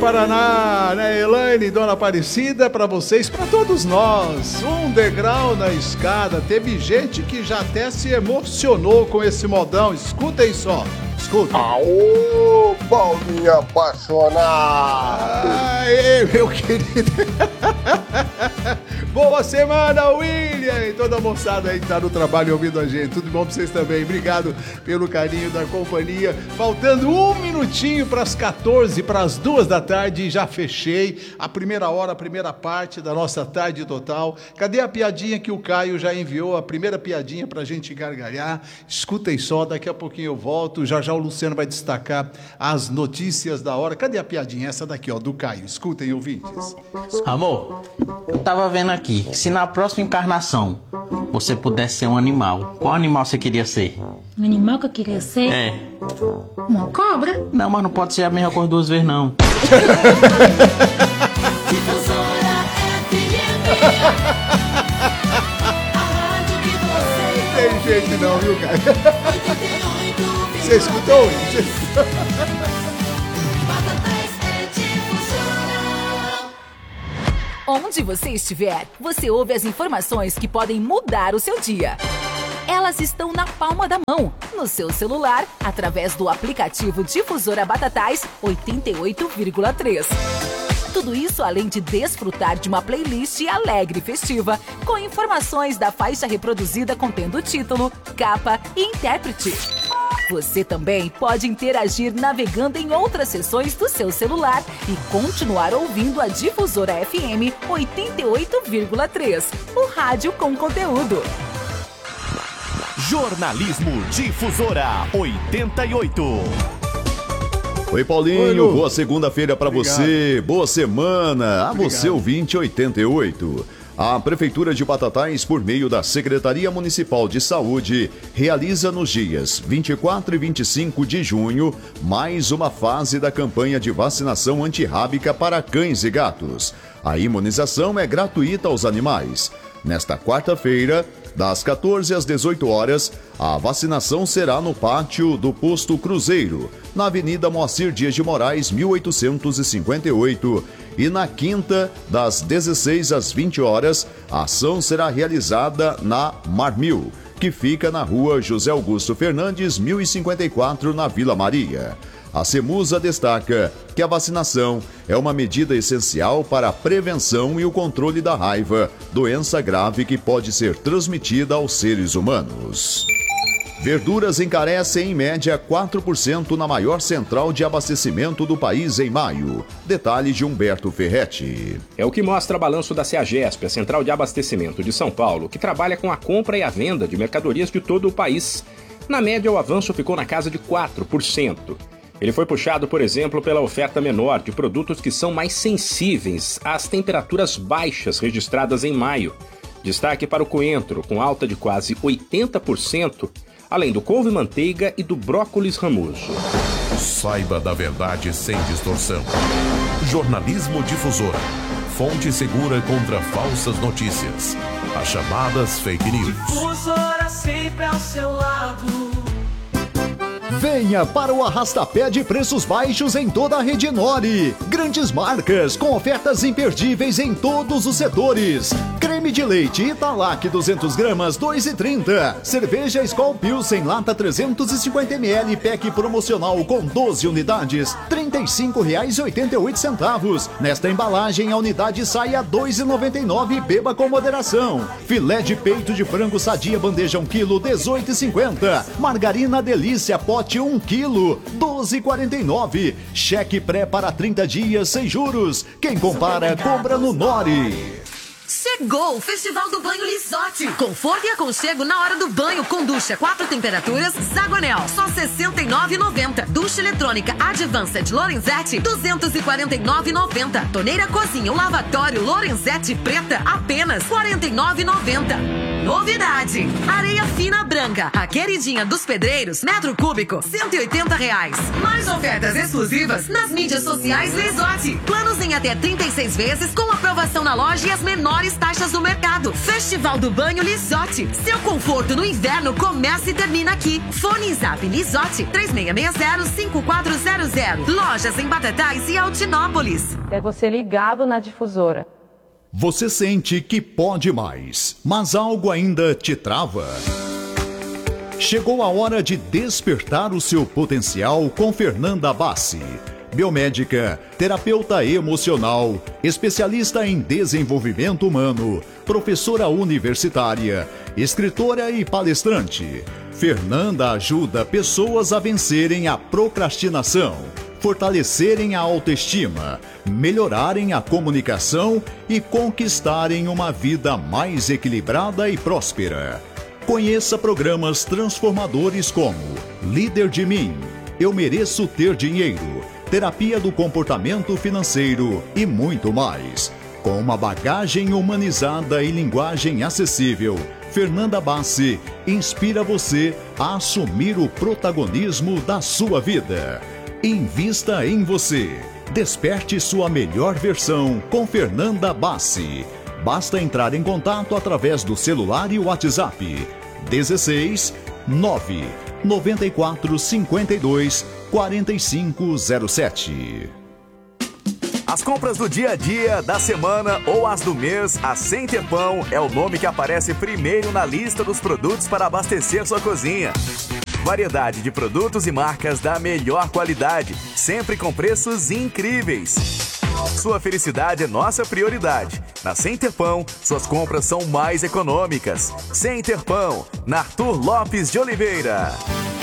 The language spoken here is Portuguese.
Paraná, né, Elaine, Dona Aparecida, pra vocês, pra todos nós. Um degrau na escada. Teve gente que já até se emocionou com esse modão. Escutem só. Escuta. Aô, Paulinho apaixonado! Aê, meu querido! Boa semana, William! E toda a moçada aí que tá no trabalho ouvindo a gente. Tudo bom pra vocês também? Obrigado pelo carinho da companhia. Faltando um minutinho pras 14, pras 2 da tarde, já fechei a primeira hora, a primeira parte da nossa tarde total. Cadê a piadinha que o Caio já enviou? A primeira piadinha pra gente gargalhar. Escutem só, daqui a pouquinho eu volto. Já o Luciano vai destacar as notícias da hora. Cadê a piadinha? Essa daqui, ó, do Caio. Escutem, ouvintes. Amor, eu tava vendo aqui que se na próxima encarnação você pudesse ser um animal, qual animal você queria ser? Um animal que eu queria ser? É. Uma cobra? Não, mas não pode ser a mesma cor 2 vezes, não. Não tem jeito não, viu, Caio? Você escutou? Onde você estiver, você ouve as informações que podem mudar o seu dia. Elas estão na palma da mão, no seu celular, através do aplicativo Difusora Batatais 88,3. Tudo isso além de desfrutar de uma playlist alegre e festiva, com informações da faixa reproduzida contendo título, capa e intérprete. Você também pode interagir navegando em outras seções do seu celular e continuar ouvindo a Difusora FM 88,3, o rádio com conteúdo. Jornalismo Difusora 88. Oi, Paulinho, boa segunda-feira pra você, boa semana a você, ouvinte 88. A Prefeitura de Batatais, por meio da Secretaria Municipal de Saúde, realiza nos dias 24 e 25 de junho mais uma fase da campanha de vacinação antirrábica para cães e gatos. A imunização é gratuita aos animais. Nesta quarta-feira, das 14 às 18 horas, a vacinação será no pátio do Posto Cruzeiro, na Avenida Moacir Dias de Moraes, 1858. E na quinta, das 16 às 20 horas, a ação será realizada na Marmil, que fica na rua José Augusto Fernandes, 1054, na Vila Maria. A Semusa destaca que a vacinação é uma medida essencial para a prevenção e o controle da raiva, doença grave que pode ser transmitida aos seres humanos. Verduras encarecem em média 4% na maior central de abastecimento do país em maio. Detalhe de Humberto Ferretti. É o que mostra o balanço da CEAGESP, a Central de Abastecimento de São Paulo, que trabalha com a compra e a venda de mercadorias de todo o país. Na média, o avanço ficou na casa de 4%. Ele foi puxado, por exemplo, pela oferta menor de produtos que são mais sensíveis às temperaturas baixas registradas em maio. Destaque para o coentro, com alta de quase 80%, além do couve-manteiga e do brócolis ramoso. Saiba da verdade sem distorção. Jornalismo Difusora. Fonte segura contra falsas notícias. As chamadas fake news. Difusora sempre ao seu lado. Venha para o arrastapé de preços baixos em toda a rede Nori. Grandes marcas com ofertas imperdíveis em todos os setores. Creme de leite Italac 200 gramas 2,30. Cerveja Skol Pilsen lata 350 ml pack promocional com 12 unidades R$ 35,88. Nesta embalagem a unidade sai a R$ 2,99 e beba com moderação. Filé de peito de frango sadia bandeja 1 kg 18,50. Margarina Delícia pote 1 kg 12,49. Cheque pré para 30 dias sem juros. Quem compara compra no Nori. Chegou o Festival do Banho Lisotti. Conforto e aconchego na hora do banho com ducha 4 temperaturas Zagonel, só R$ 69,90. Ducha eletrônica Advanced Lorenzetti, R$ 249,90. Torneira cozinha ou lavatório Lorenzetti preta, apenas R$ 49,90. novidade. Areia fina branca, a queridinha dos pedreiros, metro cúbico, R$180. Mais ofertas exclusivas nas mídias sociais Lisotti. Planos em até 36 vezes com aprovação na loja e as menores taxas do mercado. Festival do Banho Lisotti. Seu conforto no inverno começa e termina aqui. Fone Zap Lisotti 3660-5400. Lojas em Batatais e Altinópolis. É você ligado na difusora. Você sente que pode mais, mas algo ainda te trava? Chegou a hora de despertar o seu potencial com Fernanda Bassi. Biomédica, terapeuta emocional, especialista em desenvolvimento humano, professora universitária, escritora e palestrante. Fernanda ajuda pessoas a vencerem a procrastinação, fortalecerem a autoestima, melhorarem a comunicação e conquistarem uma vida mais equilibrada e próspera. Conheça programas transformadores como Líder de Mim, Eu Mereço Ter Dinheiro, Terapia do Comportamento Financeiro e muito mais. Com uma bagagem humanizada e linguagem acessível, Fernanda Bassi inspira você a assumir o protagonismo da sua vida. Invista em você. Desperte sua melhor versão com Fernanda Bassi. Basta entrar em contato através do celular e WhatsApp 16 9 94 52 4507. As compras do dia a dia, da semana ou as do mês, a Center Pão é o nome que aparece primeiro na lista dos produtos para abastecer sua cozinha. Variedade de produtos e marcas da melhor qualidade, sempre com preços incríveis. Sua felicidade é nossa prioridade. Na Center Pão, suas compras são mais econômicas. Center Pão, na Arthur Lopes de Oliveira.